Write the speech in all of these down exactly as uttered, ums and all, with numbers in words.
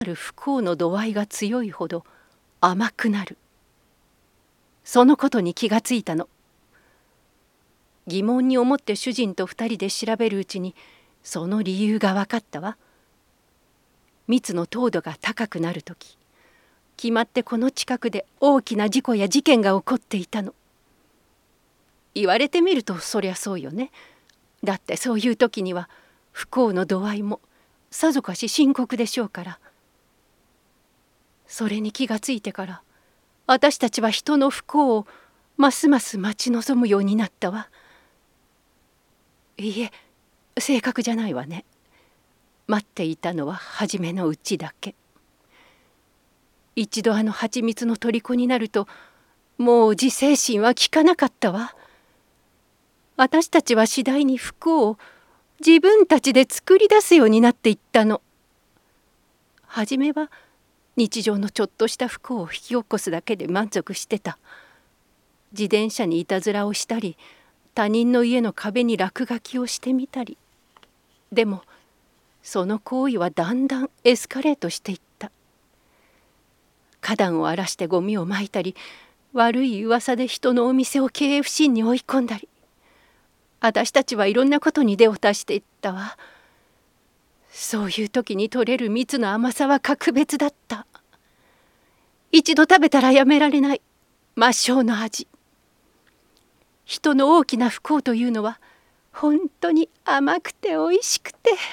る不幸の度合いが強いほど甘くなる。そのことに気がついたの。疑問に思って主人と二人で調べるうちにその理由が分かったわ。蜜の糖度が高くなるとき、決まってこの近くで大きな事故や事件が起こっていたの。言われてみるとそりゃそうよね。だってそういう時には不幸の度合いもさぞかし深刻でしょうから。それに気がついてから私たちは人の不幸をますます待ち望むようになったわ。いいえ、正確じゃないわね。待っていたのは初めのうちだけ。一度あの蜂蜜の虜になるともう自制心は効かなかったわ。私たちは次第に不幸を自分たちで作り出すようになっていったの。はじめは日常のちょっとした不幸を引き起こすだけで満足してた。自転車にいたずらをしたり、他人の家の壁に落書きをしてみたり。でもその行為はだんだんエスカレートしていった。花壇を荒らしてゴミをまいたり、悪い噂で人のお店を経営不振に追い込んだり。私たちはいろんなことに手を足していったわ。そういう時に取れる蜜の甘さは格別だった。一度食べたらやめられない魔性の味。人の大きな不幸というのは本当に甘くておいしくて。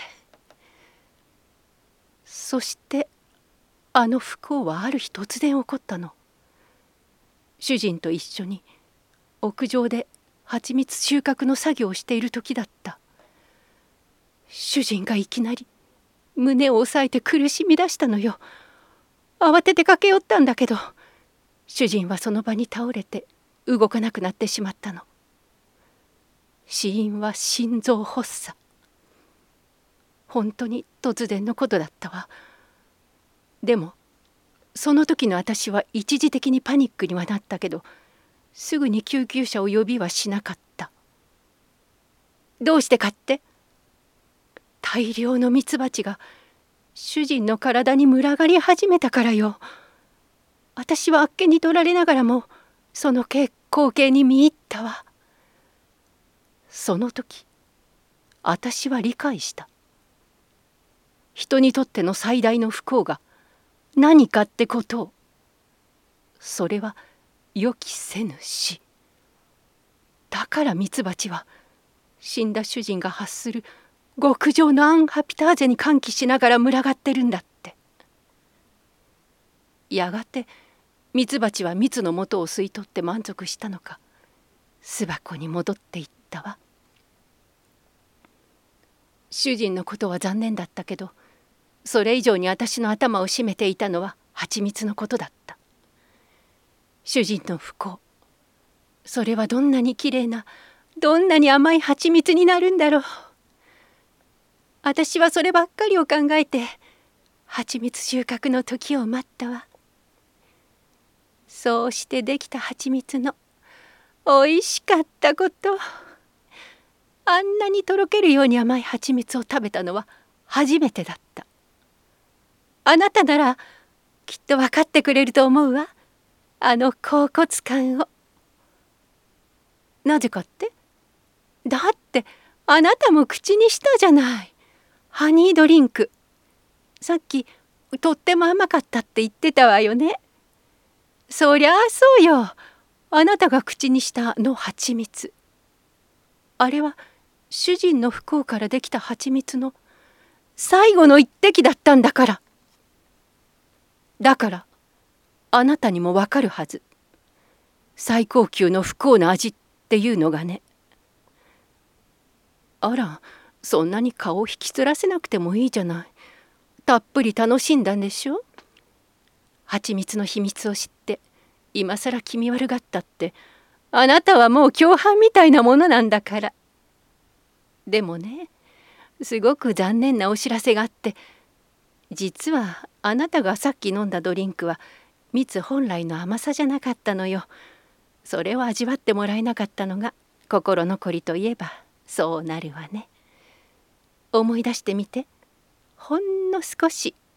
そしてあの不幸はある日突然起こったの。主人と一緒に屋上で蜂蜜収穫の作業をしている時だった。主人がいきなり胸を押さえて苦しみ出したのよ。慌てて駆け寄ったんだけど、主人はその場に倒れて動かなくなってしまったの。死因は心臓発作。本当に突然のことだったわ。でもその時の私は一時的にパニックにはなったけど、すぐに救急車を呼びはしなかった。どうしてかって？大量のミツバチが主人の体に群がり始めたからよ。私はあっけに取られながらもその光景に見入ったわ。その時私は理解した。人にとっての最大の不幸が何かってことを。それは予期せぬ死。だからミツバチは死んだ主人が発する極上のアンハピターゼに歓喜しながら群がってるんだって。やがてミツバチは蜜の元を吸い取って満足したのか、巣箱に戻っていったわ。主人のことは残念だったけど、それ以上に私の頭を占めていたのは蜂蜜のことだった。主人の不幸、それはどんなにきれいな、どんなに甘い蜂蜜になるんだろう。私はそればっかりを考えて蜂蜜収穫の時を待ったわ。そうしてできた蜂蜜のおいしかったこと、あんなにとろけるように甘い蜂蜜を食べたのは初めてだった。あなたならきっと分かってくれると思うわ、あの恍惚感を。なぜかって？だってあなたも口にしたじゃない。ハニードリンク。さっきとっても甘かったって言ってたわよね。そりゃあそうよ。あなたが口にしたあの蜂蜜。あれは主人の不幸からできた蜂蜜の最後の一滴だったんだから。だからあなたにもわかるはず。最高級の不幸の味っていうのがね。あら、そんなに顔を引きつらせなくてもいいじゃない。たっぷり楽しんだんでしょ。蜂蜜の秘密を知って今さら気味悪がったって、あなたはもう共犯みたいなものなんだから。でもね、すごく残念なお知らせがあって、実はあなたがさっき飲んだドリンクは蜜本来の甘さじゃなかったのよ。それを味わってもらえなかったのが心残りといえばそうなるわね。思い出してみて。ほんの少し